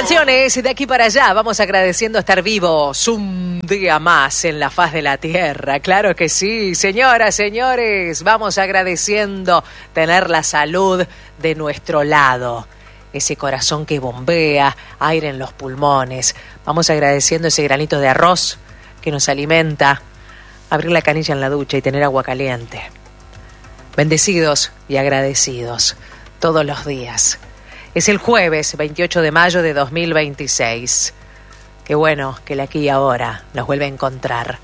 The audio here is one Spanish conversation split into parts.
Canciones de aquí para allá. Vamos agradeciendo estar vivos un día más en la faz de la tierra. Claro que sí, señoras, señores. Vamos agradeciendo tener la salud de nuestro lado. Ese corazón que bombea, aire en los pulmones. Vamos agradeciendo ese granito de arroz que nos alimenta. Abrir la canilla en la ducha y tener agua caliente. Bendecidos y agradecidos todos los días. Es el jueves 28 de mayo de 2026. Qué bueno que el aquí y ahora nos vuelve a encontrar.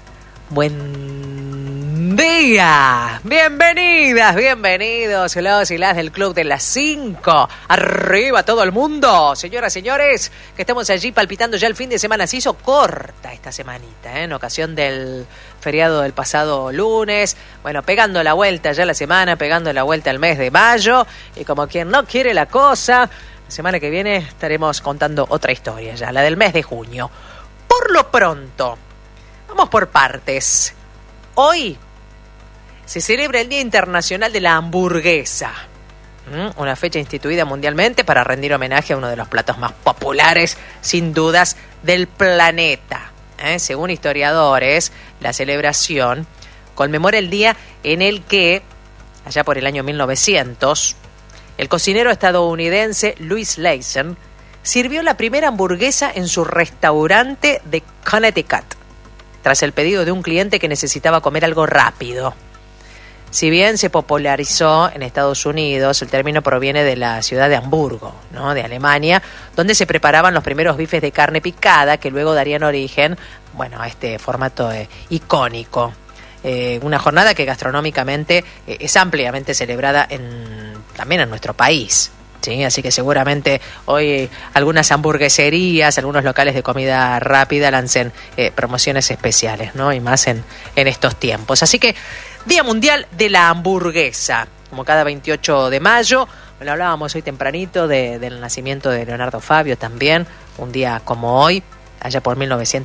Buen día. Bienvenidas, bienvenidos los y las del Club de las 5. Arriba todo el mundo. Señoras, señores, que estamos allí palpitando ya el fin de semana. Se hizo corta esta semanita, en ocasión del feriado del pasado lunes. Bueno, pegando la vuelta ya la semana, pegando la vuelta al mes de mayo. Y como quien no quiere la cosa, la semana que viene estaremos contando otra historia ya, la del mes de junio. Por lo pronto, vamos por partes. Hoy se celebra el Día Internacional de la Hamburguesa. Una fecha instituida mundialmente para rendir homenaje a uno de los platos más populares, sin dudas, del planeta. Según historiadores, la celebración conmemora el día en el que, allá por el año 1900, el cocinero estadounidense Louis Leisen sirvió la primera hamburguesa en su restaurante de Connecticut, tras el pedido de un cliente que necesitaba comer algo rápido. Si bien se popularizó en Estados Unidos, el término proviene de la ciudad de Hamburgo, ¿no?, de Alemania, donde se preparaban los primeros bifes de carne picada que luego darían origen, a este formato icónico. Una jornada que gastronómicamente es ampliamente celebrada también en nuestro país. Sí, así que seguramente hoy algunas hamburgueserías, algunos locales de comida rápida lancen promociones especiales, ¿no? Y más en estos tiempos. Así que Día Mundial de la Hamburguesa, como cada 28 de mayo. Bueno, hablábamos hoy tempranito del nacimiento de Leonardo Fabio también, un día como hoy, allá por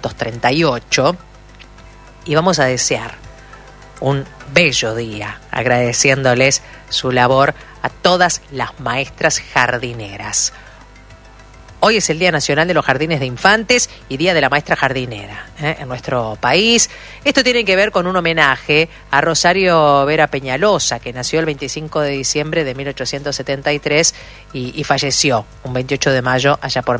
1938. Y vamos a desear un bello día, agradeciéndoles su labor a todas las maestras jardineras. Hoy es el Día Nacional de los Jardines de Infantes y Día de la Maestra Jardinera en nuestro país. Esto tiene que ver con un homenaje a Rosario Vera Peñalosa, que nació el 25 de diciembre de 1873 y falleció un 28 de mayo allá por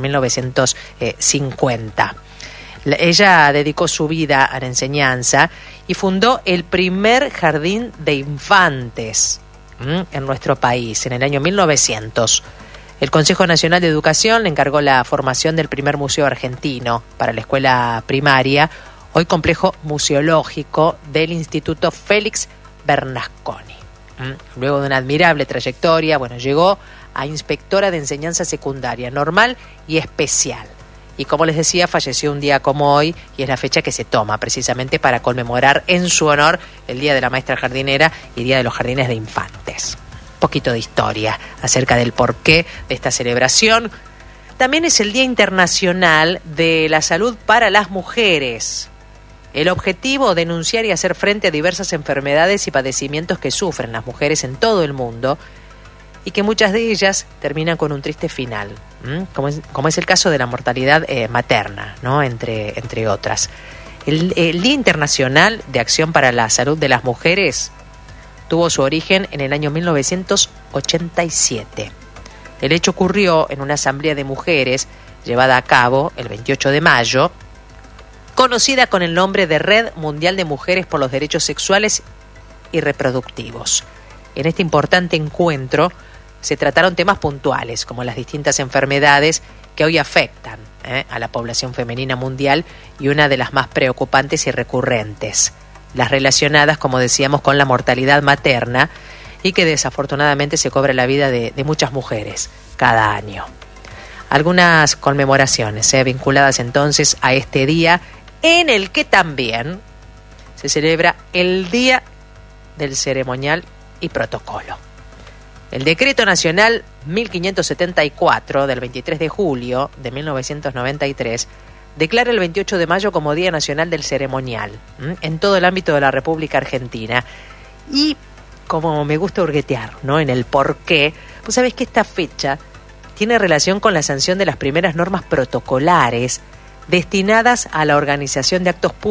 1950. Ella dedicó su vida a la enseñanza y fundó el primer jardín de infantes en nuestro país en el año 1900. El Consejo Nacional de Educación le encargó la formación del primer museo argentino para la escuela primaria, hoy complejo museológico del Instituto Félix Bernasconi. Luego de una admirable trayectoria, llegó a inspectora de enseñanza secundaria, normal y especial. Y como les decía, falleció un día como hoy y es la fecha que se toma precisamente para conmemorar en su honor el Día de la Maestra Jardinera y Día de los Jardines de Infantes. Poquito de historia acerca del porqué de esta celebración. También es el Día Internacional de la Salud para las Mujeres. El objetivo, denunciar y hacer frente a diversas enfermedades y padecimientos que sufren las mujeres en todo el mundo y que muchas de ellas terminan con un triste final, como es el caso de la mortalidad materna, ¿no?, entre otras. El Día Internacional de Acción para la Salud de las Mujeres tuvo su origen en el año 1987. El hecho ocurrió en una asamblea de mujeres llevada a cabo el 28 de mayo, conocida con el nombre de Red Mundial de Mujeres por los Derechos Sexuales y Reproductivos. En este importante encuentro se trataron temas puntuales, como las distintas enfermedades que hoy afectan a la población femenina mundial y una de las más preocupantes y recurrentes, las relacionadas, como decíamos, con la mortalidad materna y que desafortunadamente se cobra la vida de muchas mujeres cada año. Algunas conmemoraciones vinculadas entonces a este día, en el que también se celebra el Día del Ceremonial y Protocolo. El Decreto Nacional 1574 del 23 de julio de 1993 declara el 28 de mayo como Día Nacional del Ceremonial en todo el ámbito de la República Argentina. Y como me gusta hurguetear, ¿no?, en el porqué, pues sabés que esta fecha tiene relación con la sanción de las primeras normas protocolares destinadas a la organización de actos públicos